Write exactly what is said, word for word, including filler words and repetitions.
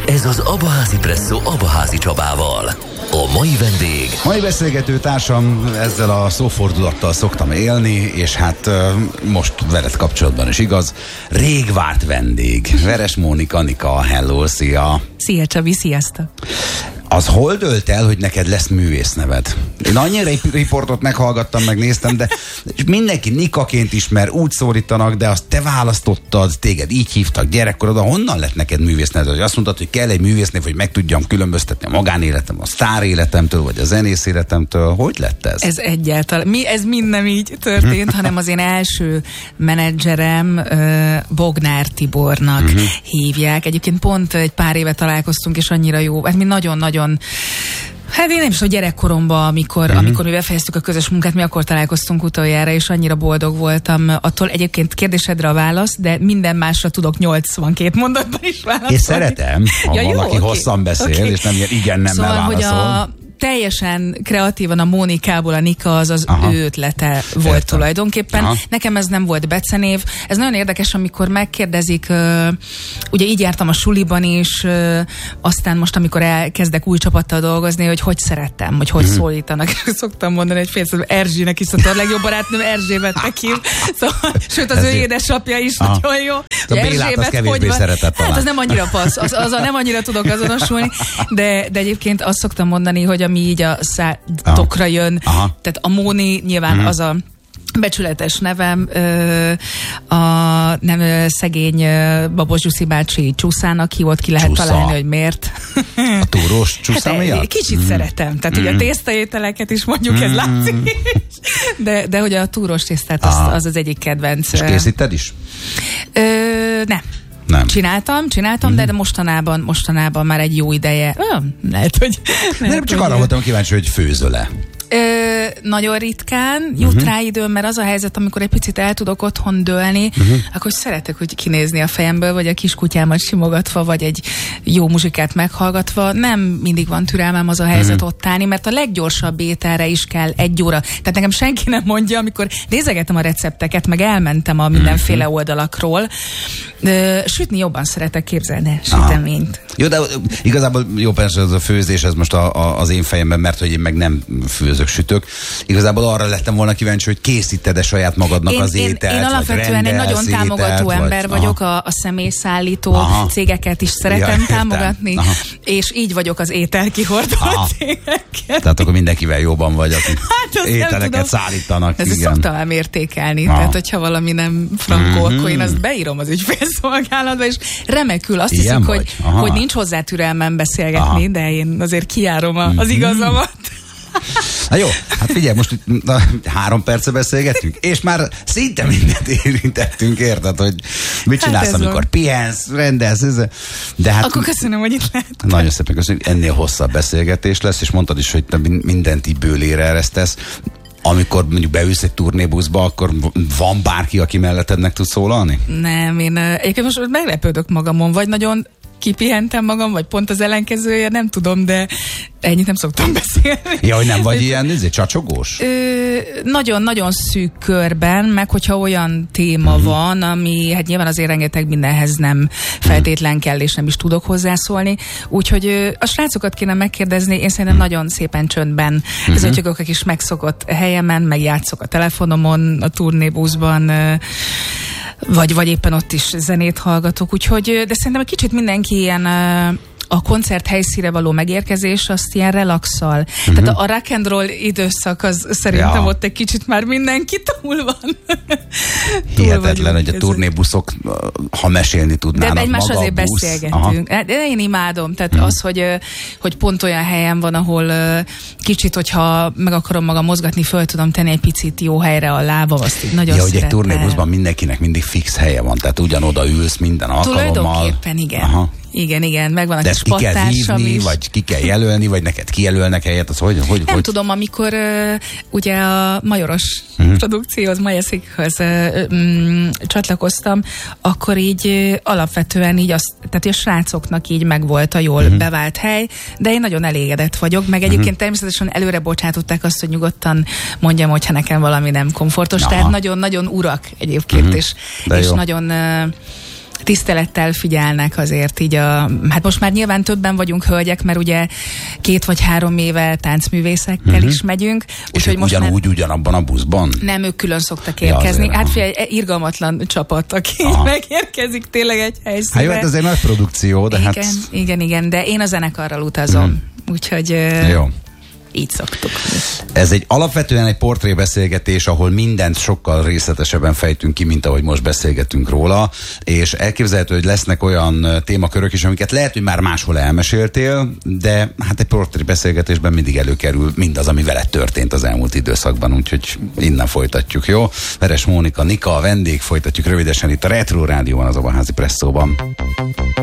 Ez az Abaházi Presszó Abaházi Csabával. A mai vendég... Mai beszélgető társam, ezzel a szófordulattal szoktam élni, és hát most veled kapcsolatban is igaz, rég várt vendég. Veres Mónika, Anika, hello, szia! Szia Csabi, sziasztok! Az hol dölt el, hogy neked lesz művészneved? Én annyira riportot meghallgattam, megnéztem, de mindenki Nikaként ismer, úgy szólítanak, de azt te választottad, téged így hívtak gyerekkorodban. Honnan lett neked művészneved? Hogy azt mondtad, hogy kell egy művésznév, hogy meg tudjam különböztetni a magánéletem, a sztár életemtől, vagy a zenész életemtől. Hogy lett ez? Ez egyáltalán, mi, ez mind nem így történt, hanem az én első menedzserem uh, Bognár Tibornak uh-huh. hívják. Egyébként pont egy pár éve találkoztunk, és annyira jó, hát mi nagyon-nagyon Hát én nem is, hogy gyerekkoromban, amikor, uh-huh. amikor mi befejeztük a közös munkát, mi akkor találkoztunk utoljára, és annyira boldog voltam attól. Egyébként kérdésedre a válasz, de minden másra tudok nyolcvankét mondatban is válaszolni. És szeretem, ha ja, valaki jó, hosszan okay. beszél, okay. és nem ilyen igen, nem szóval, válaszol. Teljesen kreatívan a Mónikából a Nika az az Aha. ő ötlete volt Értem. tulajdonképpen. Aha. Nekem ez nem volt becenév. Ez nagyon érdekes, amikor megkérdezik, uh, ugye így jártam a suliban is, uh, aztán most, amikor elkezdek új csapattal dolgozni, hogy hogy szerettem, hogy hogy mm. szólítanak. Szoktam mondani, hogy félszor Erzsinek is szóval a legjobb barátnőm Erzsébet hív. Szóval, sőt, az Ezért. ő édesapja is Aha. nagyon jó. A Bélát az kevésbé szeretett talán. Hát az nem annyira passz, az, az nem annyira tudok azonosulni, de, de egyébként azt szoktam mondani, hogy ami így a szátokra jön. Aha. Tehát a Móni nyilván uh-huh. az a becsületes nevem, ö, a nem szegény ö, Babos Gyuszi bácsi Csúszának hívott, ki lehet Csúsza. találni, hogy miért. A túrós Csúsza hát, miatt? Kicsit mm. szeretem. Tehát mm. ugye a tésztaételeket is mondjuk, mm. ez látszik. De, de hogy a túrós tésztát az, az az egyik kedvenc. És készíted is? Ö, nem. Nem. Csináltam, csináltam, mm-hmm. de, de mostanában, mostanában már egy jó ideje. Ö, lehet, hogy... Nem, lehet, csak hogy arra voltam kíváncsi, hogy főzöl-e. Ö, nagyon ritkán jut uh-huh. rá időm, mert az a helyzet, amikor egy picit el tudok otthon dőlni, uh-huh. akkor szeretek hogy kinézni a fejemből, vagy a kiskutyámat simogatva, vagy egy jó muzsikát meghallgatva. Nem mindig van türelmem az a helyzet uh-huh. ott állni, mert a leggyorsabb ételre is kell egy óra. Tehát nekem senki nem mondja, amikor nézegetem a recepteket, meg elmentem a mindenféle uh-huh. oldalakról. Ö, sütni jobban szeretek, képzelni süteményt. Jó, de igazából jó, persze ez a főzés, ez most a, a, az én fejemben, mert hogy én meg nem főzök, sütök. Igazából arra lettem volna kíváncsi, hogy készíted-e saját magadnak én, az ételt, Én, én alapvetően egy nagyon támogató ételt, ember vagy, vagyok, a, a személyszállító Aha. cégeket is szeretem ja, támogatni, Aha. és így vagyok az ételkihordó cégekkel. Tehát akkor mindenkivel jóban vagy, akik hát, ételeket szállítanak. Ezt szoktam ám értékelni. Aha. Tehát, hogyha valami nem frankó, mm-hmm. akkor én azt beírom az ügyfélszolgálatba, és remekül azt hiszik, hogy, hogy nincs hozzá türelmem beszélgetni, Aha. de én azért kijárom a, az igazamat. Na jó, hát figyelj, most na, három perce beszélgetünk, és már szinte mindent érintettünk, érted, hogy mit csinálsz, hát amikor van. pihensz, rendelsz, de hát... Akkor köszönöm, hogy itt lehet. Nagyon szépen köszönjük, ennél hosszabb beszélgetés lesz, és mondtad is, hogy te mindent így bőlére eresztesz. Amikor mondjuk beülsz egy turnébuszba, akkor van bárki, aki melletted meg tud szólalni? Nem, én egyébként most meglepődök magamon, vagy nagyon kipihentem magam, vagy pont az ellenkezője, nem tudom, de ennyit nem szoktam beszélni. Ja, hogy nem vagy ilyen nézd, csacsogós? Nagyon-nagyon szűk körben, meg hogyha olyan téma uh-huh. van, ami hát nyilván azért rengeteg mindenhez nem feltétlen kell, és nem is tudok hozzászólni. Úgyhogy a srácokat kéne megkérdezni, én szerintem uh-huh. nagyon szépen csöndben uh-huh. ezötjük is megszokott helyemen, meg játszok a telefonomon, a turnébuszban, vagy, vagy éppen ott is zenét hallgatok, úgyhogy, de szerintem egy kicsit mindenki ilyen a koncert helyszíre való megérkezés, azt ilyen relaxal. Uh-huh. Tehát a, a rock and roll időszak az szerintem ja. ott egy kicsit már mindenki túl van. Hihetetlen, hogy a turnébuszok, ha mesélni tudnának de egymás maga azért busz. beszélgetünk. Aha. De én imádom, tehát uh-huh. az, hogy, hogy pont olyan helyen van, ahol kicsit, hogyha meg akarom magam mozgatni, föl tudom tenni egy picit jó helyre a lábam, azt így nagyon ja, szeretem. hogy egy turnébuszban mindenkinek mindig fix helye van, tehát ugyanoda ülsz minden alkalommal. Tulajdonképpen igen. Aha. Igen, igen, megvan a de kis pattársam is. Vagy ki kell jelölni, vagy neked kijelölnek helyet, az hogy? hogy nem hogy? tudom, amikor uh, ugye a Majoros uh-huh. produkcióhoz, Majeszékhoz uh, um, csatlakoztam, akkor így uh, alapvetően így azt, tehát a srácoknak így megvolt a jól uh-huh. bevált hely, de én nagyon elégedett vagyok, meg egyébként uh-huh. természetesen előre bocsátották azt, hogy nyugodtan mondjam, hogyha nekem valami nem komfortos, Aha. tehát nagyon-nagyon urak egyébként, uh-huh. és, és nagyon... Uh, tisztelettel figyelnek azért így a, hát most már nyilván többen vagyunk hölgyek, mert ugye két vagy három éve táncművészekkel uh-huh. is megyünk. És úgy most ugyanúgy, már... ugyanabban a buszban? Nem, ők külön szoktak érkezni. Ja, hát figyelj, irgalmatlan csapat, aki Aha. megérkezik tényleg egy helyszínre. Hát jó, hát ez egy nagy produkció, de igen, hát... Igen, igen, de én a zenekarral utazom. Uh-huh. Úgyhogy... Jó. Így szoktuk. Ez egy alapvetően egy portrébeszélgetés, ahol mindent sokkal részletesebben fejtünk ki, mint ahogy most beszélgetünk róla, és elképzelhető, hogy lesznek olyan témakörök is, amiket lehet, hogy már máshol elmeséltél, de hát egy portrébeszélgetésben mindig előkerül mindaz, ami veled történt az elmúlt időszakban, úgyhogy innen folytatjuk, jó? Veres Mónika, Nika a vendég, folytatjuk rövidesen itt a Retro Rádióban, az Abaházi Presszóban.